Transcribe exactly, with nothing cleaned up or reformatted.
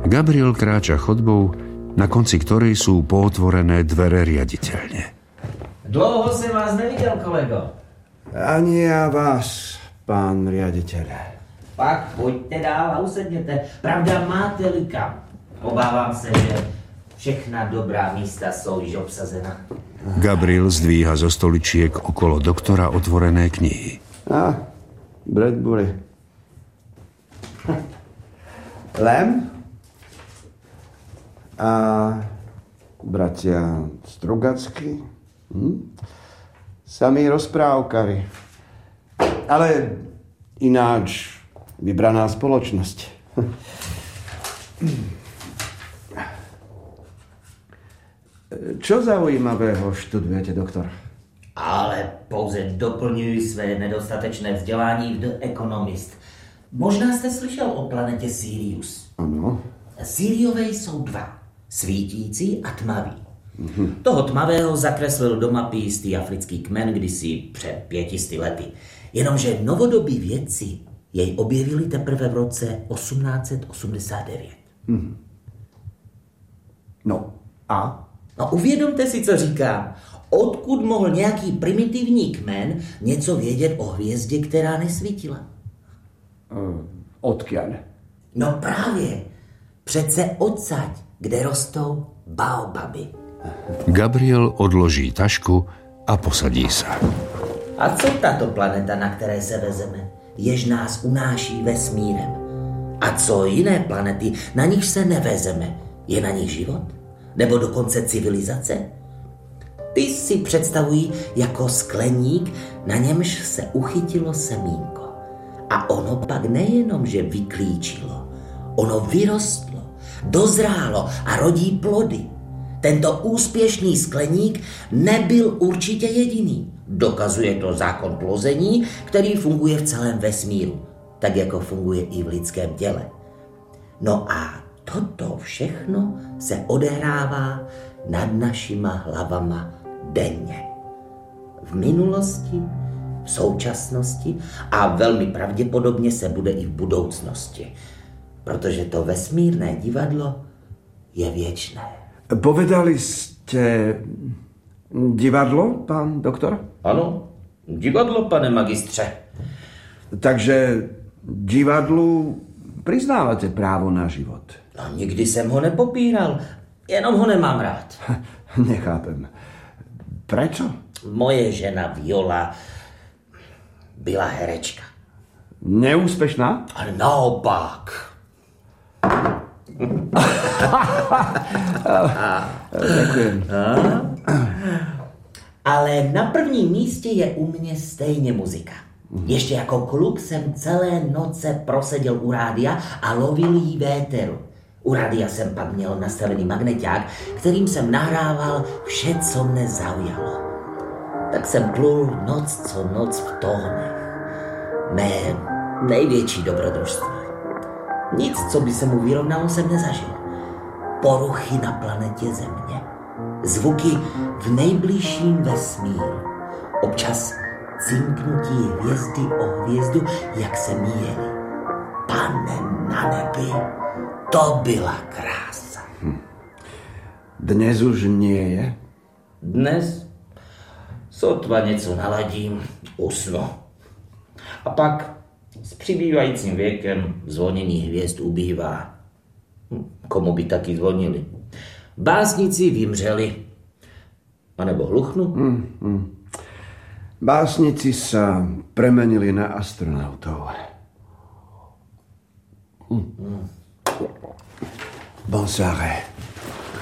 Gabriel kráča chodbou, na konci ktorej sú pootvorené dvere riaditeľne. Dlouho jsem vás neviděl, kolego. Ani já vás, pán riaditeľ. Pak pojďte dál a usedněte. Pravda, máte-li kam. Obávám se, že všechna dobrá místa jsou již obsazena. Gabriel zdvíha zo stoličiek okolo doktora otvorené knihy. A, Bradbury. Lem? A bratia Strugacky? Hm? Samí rozprávkari. Ale ináč vybraná spoločnosť. Čo zaujímavého študujete, doktor? Ale pouze doplňuji své nedostatečné vzdělání v The Economist. Možná jste slyšel o planetě Sirius. Ano. Siriové jsou dva. Svítící a tmavý. Mm-hmm. Toho tmavého zakreslil do mapy jistý africký kmen kdysi před pětisty lety. Jenomže novodobí vědci jej objevili teprve v roce osmnáct osmdesát devět. Mm. No a? No uvědomte si, co říkám. Odkud mohl nějaký primitivní kmen něco vědět o hvězdě, která nesvítila? Uh, odkiaľ? No právě. Přece odsaď, kde rostou baobaby. Gabriel odloží tašku a posadí sa. A co tato planeta, na které se vezeme, jež nás unáší vesmírem? A co jiné planety, na nich se nevezeme? Je na nich život? Nebo dokonce civilizace? Ty si představují jako skleník, na němž se uchytilo semínko. A ono pak nejenom, že vyklíčilo, ono vyrostlo, dozrálo a rodí plody. Tento úspěšný skleník nebyl určitě jediný. Dokazuje to zákon plození, který funguje v celém vesmíru, tak jako funguje i v lidském těle. No a toto všechno se odehrává nad našima hlavama denně. V minulosti, v současnosti a velmi pravděpodobně se bude i v budoucnosti. Protože to vesmírné divadlo je věčné. Povedali ste divadlo, pán doktor? Ano, divadlo, pane magistře. Takže divadlu priznávate právo na život. No, nikdy jsem ho nepopíral, jenom ho nemám rád. Nechápem. Prečo? Moje žena Viola byla herečka. Neúspešná? Ale naopak. Ďakujem. Ale na prvním místě je u mě stejně muzika. Ještě jako kluk jsem celé noce proseděl u rádia a lovil jí véteru. U rádia jsem pak měl nastavený magneťák, kterým jsem nahrával vše, co mne zaujalo. Tak jsem plul noc co noc v tónech. Mé největší dobrodružství. Nic, co by se mu vyrovnalo, jsem nezažil. Poruchy na planetě Země. Zvuky v nejbližším vesmíru. Občas cinknutí hvězdy o hvězdu, jak se míjeli. Pane na nebi, to byla krása. Hm. Dnes už nie je? Dnes sotva něco naladím, usnu. A pak s přibývajícím věkem zvonění hvězd ubývá. Komu by taky zvonili? Básnici vymřeli. A nebo hluchnu? Hmm, hmm. Básnici sa premenili na astronautov. Hmm. Hmm. Bonsoir.